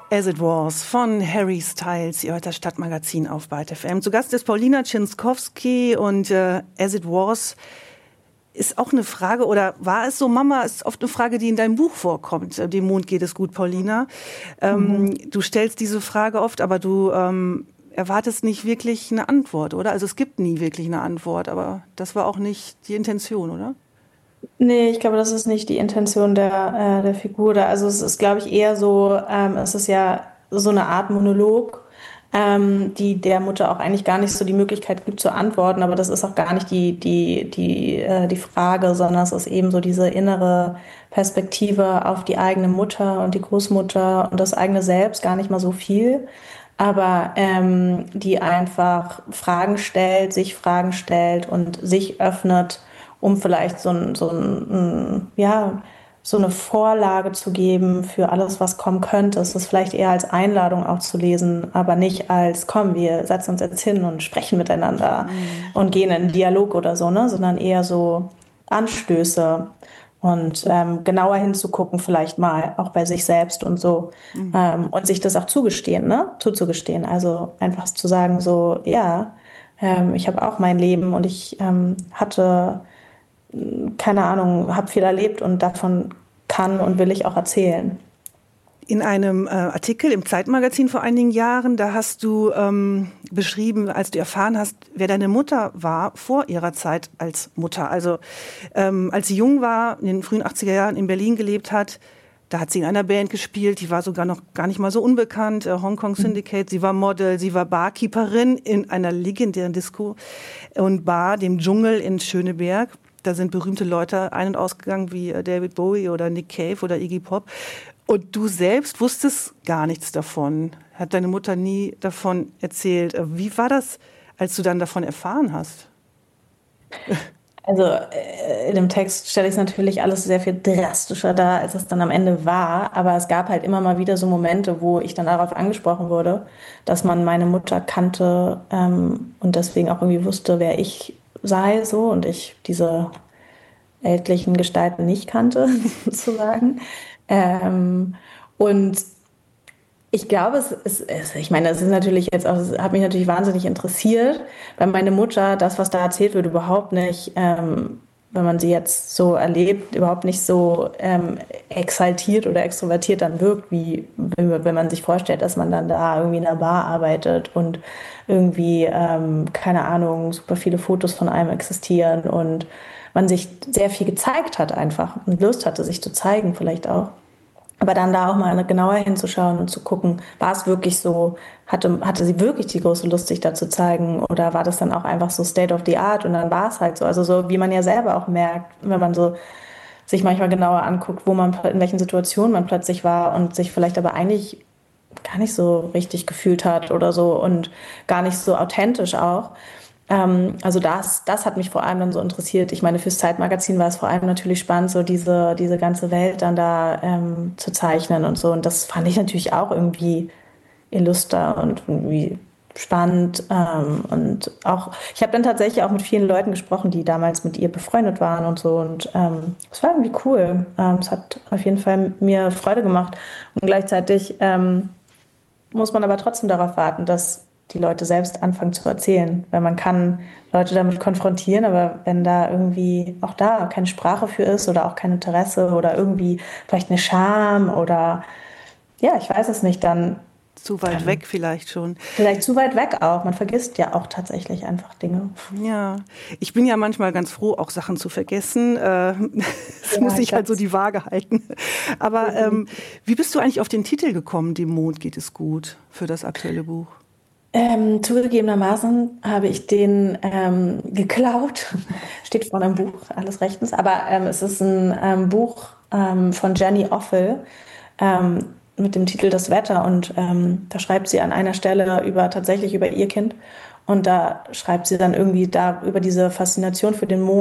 As It Was von Harry Styles, ihr hört das Stadtmagazin auf Byte FM. Zu Gast ist Paulina Czinskowski und As It Was ist auch eine Frage, oder war es so, Mama, ist oft eine Frage, die in deinem Buch vorkommt. Dem Mond geht es gut, Paulina. Du stellst diese Frage oft, aber du erwartest nicht wirklich eine Antwort, oder? Also es gibt nie wirklich eine Antwort, aber das war auch nicht die Intention, oder? Nee, ich glaube, das ist nicht die Intention der Figur. Also es ist, glaube ich, eher so, es ist ja so eine Art Monolog, die der Mutter auch eigentlich gar nicht so die Möglichkeit gibt zu antworten, aber das ist auch gar nicht die Frage, sondern es ist eben so diese innere Perspektive auf die eigene Mutter und die Großmutter und das eigene Selbst, gar nicht mal so viel, aber die einfach Fragen stellt und sich öffnet, um vielleicht so eine Vorlage zu geben für alles, was kommen könnte. Es ist vielleicht eher als Einladung auch zu lesen, aber nicht als, komm, wir setzen uns jetzt hin und sprechen miteinander und gehen in einen Dialog oder so, ne? Sondern eher so Anstöße und genauer hinzugucken vielleicht mal, auch bei sich selbst und so. Und sich das auch zuzugestehen. Also einfach zu sagen so, ja, ich habe auch mein Leben und ich hatte keine Ahnung, habe viel erlebt und davon kann und will ich auch erzählen. In einem Artikel im Zeitmagazin vor einigen Jahren, da hast du beschrieben, als du erfahren hast, wer deine Mutter war vor ihrer Zeit als Mutter. Also als sie jung war, in den frühen 80er Jahren in Berlin gelebt hat, da hat sie in einer Band gespielt, die war sogar noch gar nicht mal so unbekannt, Hong Kong Syndicate. Sie war Model, sie war Barkeeperin in einer legendären Disco und Bar, dem Dschungel in Schöneberg. Da sind berühmte Leute ein- und ausgegangen wie David Bowie oder Nick Cave oder Iggy Pop. Und du selbst wusstest gar nichts davon. Hat deine Mutter nie davon erzählt. Wie war das, als du dann davon erfahren hast? Also in dem Text stelle ich es natürlich alles sehr viel drastischer dar, als es dann am Ende war. Aber es gab halt immer mal wieder so Momente, wo ich dann darauf angesprochen wurde, dass man meine Mutter kannte und deswegen auch irgendwie wusste, wer ich sei so und ich diese ältlichen Gestalten nicht kannte, sozusagen. Und ich glaube, ich meine, es ist natürlich jetzt auch, es hat mich natürlich wahnsinnig interessiert, weil meine Mutter das, was da erzählt wird, überhaupt nicht, wenn man sie jetzt so erlebt, überhaupt nicht so exaltiert oder extrovertiert dann wirkt, wie wenn man sich vorstellt, dass man dann da irgendwie in einer Bar arbeitet und irgendwie, keine Ahnung, super viele Fotos von einem existieren und man sich sehr viel gezeigt hat einfach und Lust hatte, sich zu zeigen vielleicht auch. Aber dann da auch mal genauer hinzuschauen und zu gucken, war es wirklich so, hatte sie wirklich die große Lust, sich da zu zeigen oder war das dann auch einfach so State of the Art und dann war es halt so. Also so, wie man ja selber auch merkt, wenn man so sich manchmal genauer anguckt, in welchen Situationen man plötzlich war und sich vielleicht aber eigentlich gar nicht so richtig gefühlt hat oder so und gar nicht so authentisch auch. Also das hat mich vor allem dann so interessiert. Ich meine, fürs Zeitmagazin war es vor allem natürlich spannend, so diese ganze Welt dann da zu zeichnen und so. Und das fand ich natürlich auch irgendwie illuster und irgendwie spannend. Und auch, ich habe dann tatsächlich auch mit vielen Leuten gesprochen, die damals mit ihr befreundet waren und so. Und es war irgendwie cool. Es hat auf jeden Fall mir Freude gemacht. Und gleichzeitig muss man aber trotzdem darauf warten, dass die Leute selbst anfangen zu erzählen. Weil man kann Leute damit konfrontieren, aber wenn da irgendwie auch da keine Sprache für ist oder auch kein Interesse oder irgendwie vielleicht eine Scham oder ja, ich weiß es nicht, dann Zu weit weg vielleicht schon. vielleicht zu weit weg auch. Man vergisst ja auch tatsächlich einfach Dinge. Ja, ich bin ja manchmal ganz froh, auch Sachen zu vergessen. Das muss ich halt so die Waage halten. Aber wie bist du eigentlich auf den Titel gekommen, Dem Mond geht es gut, für das aktuelle Buch? Zugegebenermaßen habe ich den geklaut. Steht vorne im Buch, alles rechtens. Aber es ist ein Buch von Jenny Offill mit dem Titel Das Wetter. Und da schreibt sie an einer Stelle tatsächlich über ihr Kind. Und da schreibt sie dann irgendwie über diese Faszination für den Mond.